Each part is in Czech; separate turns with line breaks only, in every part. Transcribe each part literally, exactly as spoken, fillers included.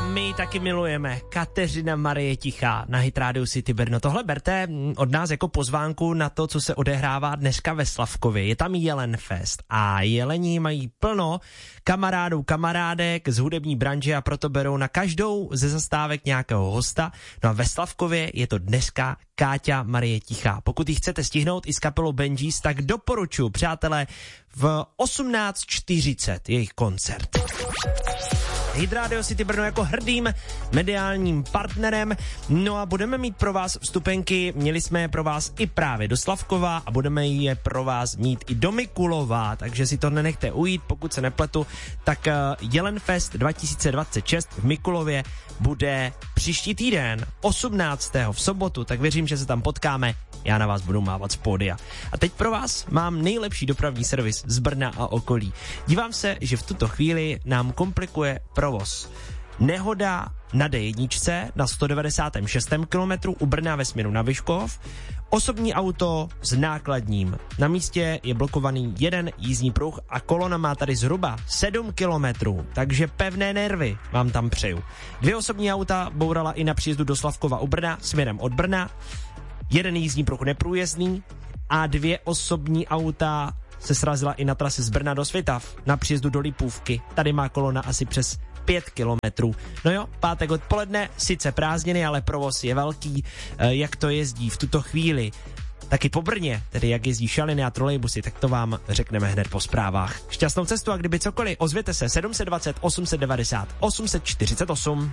my taky milujeme. Kateřina Marie Tichá na Hit Radio City Brno. Tohle berte od nás jako pozvánku na to, co se odehrává dneska ve Slavkově. Je tam Jelen Fest a jelení mají plno kamarádů, kamarádek z hudební branže a proto berou na každou ze zastávek nějakého hosta. No a ve Slavkově je to dneska Káťa Marie Tichá. Pokud ji chcete stihnout i s kapelou Benjis, tak doporučuji, přátelé, v osmnáct čtyřicet jejich koncert. Hit Radio City Brno jako hrdým mediálním partnerem. No a budeme mít pro vás vstupenky, měli jsme je pro vás i právě do Slavkova a budeme je pro vás mít i do Mikulova, takže si to nenechte ujít, pokud se nepletu, tak Jelen Fest dva tisíce dvacet šest v Mikulově bude příští týden, osmnáctého v sobotu, tak věřím, že se tam potkáme. Já na vás budu mávat z pódia. A teď pro vás mám nejlepší dopravní servis z Brna a okolí. Dívám se, že v tuto chvíli nám komplikuje provoz nehoda na dé jedna na sto devadesát šest kilometrů u Brna ve směru na Vyškov. Osobní auto s nákladním. Na místě je blokovaný jeden jízdní pruh a kolona má tady zhruba sedm kilometrů, takže pevné nervy vám tam přeju. Dvě osobní auta bourala i na příjezdu do Slavkova u Brna směrem od Brna. Jeden jízdní pruh neprůjezdný a dvě osobní auta se srazila i na trase z Brna do Svitav na příjezdu do Lipůvky. Tady má kolona asi přes pět kilometrů. No jo, pátek odpoledne, sice prázdniny, ale provoz je velký. Jak to jezdí v tuto chvíli taky po Brně, tedy jak jezdí šaliny a trolejbusy, tak to vám řekneme hned po zprávách. Šťastnou cestu a kdyby cokoliv, ozvěte se sedm set dvacet, osm set devadesát, osm set čtyřicet osm.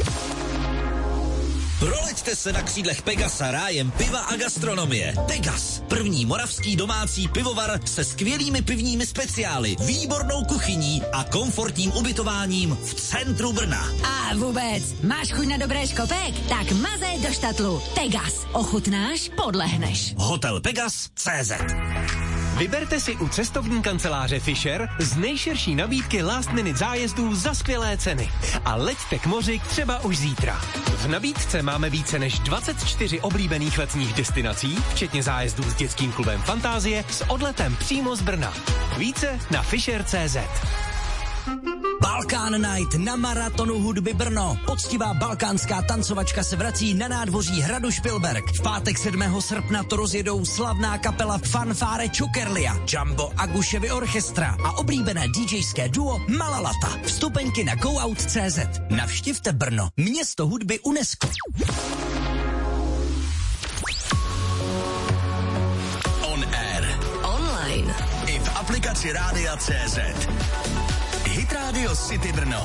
Proleďte se na křídlech Pegasa rájem piva a gastronomie. Pegas, první moravský domácí pivovar se skvělými pivními speciály, výbornou kuchyní a komfortním ubytováním v centru Brna.
A vůbec, máš chuť na dobré škopek? Tak mazej do štatlu. Pegas, ochutnáš, podlehneš.
Hotel Pegas tečka cé zet.
Vyberte si u cestovní kanceláře Fisher z nejširší nabídky last minute zájezdů za skvělé ceny. A leďte k moři třeba už zítra. V nabídce máme více než dvacet čtyři oblíbených letních destinací, včetně zájezdů s dětským klubem Fantázie s odletem přímo z Brna. Více na fisher tečka cé zet.
Balkán Night na Maratonu hudby Brno. Poctivá balkánská tancovačka se vrací na nádvoří hradu Špilberk. V pátek sedmého srpna to rozjedou slavná kapela Fanfáre Čukerlia, Jumbo Aguševy orchestra a oblíbené DJské duo Malalata. Vstupenky na goout tečka cé zet. Navštivte Brno, město hudby UNESCO. On air.
Online.
I v aplikaci Rádia tečka cé zet. Hit Radio City Brno.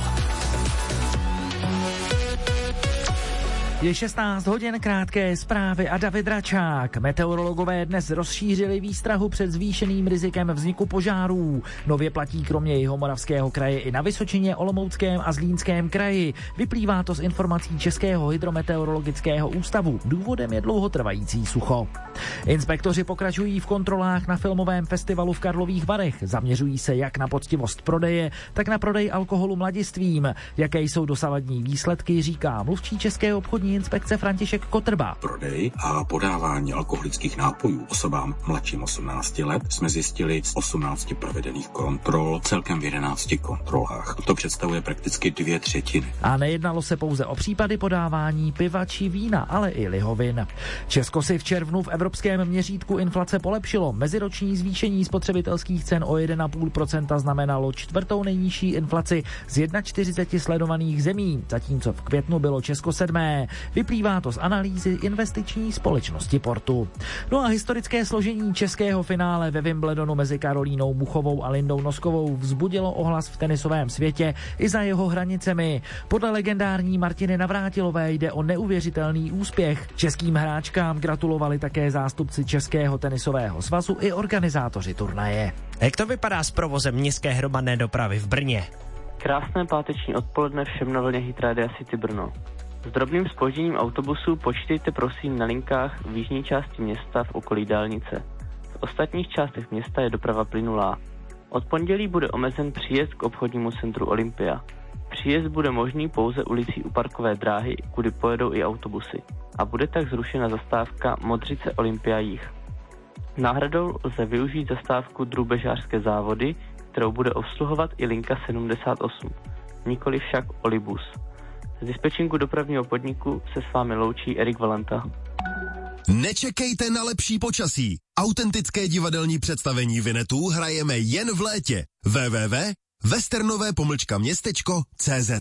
Je šestnáct hodin, krátké zprávy a David Račák. Meteorologové dnes rozšířili výstrahu před zvýšeným rizikem vzniku požárů. Nově platí kromě Jihomoravského kraje i na Vysočině, Olomouckém a Zlínském kraji. Vyplývá to z informací Českého hydrometeorologického ústavu. Důvodem je dlouhotrvající sucho. Inspektoři pokračují v kontrolách na filmovém festivalu v Karlových Varech. Zaměřují se jak na poctivost prodeje, tak na prodej alkoholu mladistvím. Jaké jsou dosavadní výsledky, říká mluvčí České obchodní inspekce František Kotrba.
Prodej a podávání alkoholických nápojů osobám mladším osmnácti let jsme zjistili z osmnácti provedených kontrol, celkem v jedenácti kontrolách. To představuje prakticky dvě třetiny.
A nejednalo se pouze o případy podávání piva či vína, ale i lihovin. Česko si v červnu v evropském měřítku inflace polepšilo. Meziroční zvýšení spotřebitelských cen o jedna celá pět procenta znamenalo čtvrtou nejnižší inflaci z čtyřiceti jedna sledovaných zemí, zatímco v květnu bylo Česko sedmé. Vyplývá to z analýzy investiční společnosti Portu. No a historické složení českého finále ve Wimbledonu mezi Karolínou Muchovou a Lindou Noskovou vzbudilo ohlas v tenisovém světě i za jeho hranicemi. Podle legendární Martiny Navrátilové jde o neuvěřitelný úspěch. Českým hráčkám gratulovali také zástupci Českého tenisového svazu i organizátoři turnaje.
Jak to vypadá s provozem městské hromadné dopravy v Brně?
Krásné páteční odpoledne všem na vlně Hit Radio City Brno. S drobným zpožděním autobusů počítejte prosím na linkách v jižní části města v okolí dálnice. V ostatních částech města je doprava plynulá. Od pondělí bude omezen příjezd k obchodnímu centru Olympia. Příjezd bude možný pouze ulicí u parkové dráhy, kudy pojedou i autobusy. A bude tak zrušena zastávka Modřice Olympia Jih. Náhradou lze využít zastávku Drůbežářské závody, kterou bude obsluhovat i linka sedmdesát osm, nikoli však Olibus. Z dispečinku dopravního podniku se s vámi loučí Erik Valenta.
Nečekejte na lepší počasí. Autentické divadelní představení Vinetů hrajeme jen v létě. w w w tečka westernové pomlčka městečko tečka c z.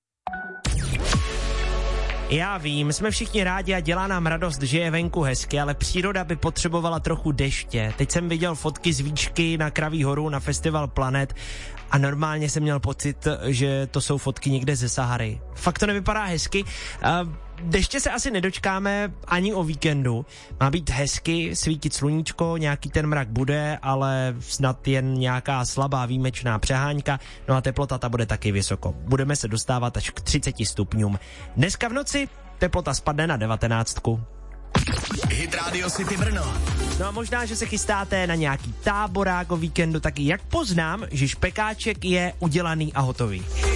Já vím, jsme všichni rádi a dělá nám radost, že je venku hezky, ale příroda by potřebovala trochu deště. Teď jsem viděl fotky z výšky na Kraví horu na festival Planet a normálně jsem měl pocit, že to jsou fotky někde ze Sahary. Fakt to nevypadá hezky. Deště se asi nedočkáme ani o víkendu. Má být hezky, svítit sluníčko, nějaký ten mrak bude, ale snad jen nějaká slabá výjimečná přeháňka, no a teplota ta bude taky vysoko. Budeme se dostávat až k třiceti stupňům. Dneska v noci teplota spadne na devatenáctku.
Hit Radio City Brno.
No a možná, že se chystáte na nějaký táborák o víkendu, tak jak poznám, že špekáček je udělaný a hotový.